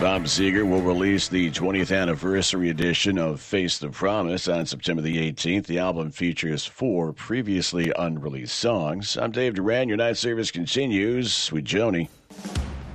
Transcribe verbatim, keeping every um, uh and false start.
Bob Seger will release the twentieth anniversary edition of Face the Promise on September the eighteenth. The album features four previously unreleased songs. I'm Dave Duran. Your night service continues with Joni.